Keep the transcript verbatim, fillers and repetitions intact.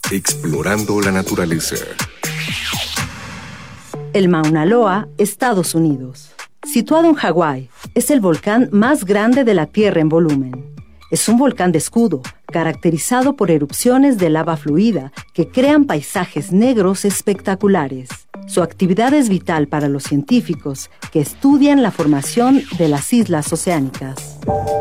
Explorando la naturaleza. El Mauna Loa, Estados Unidos. Situado en Hawái, es el volcán más grande de la Tierra en volumen. Es un volcán de escudo, caracterizado por erupciones de lava fluida que crean paisajes negros espectaculares. Su actividad es vital para los científicos que estudian la formación de las islas oceánicas.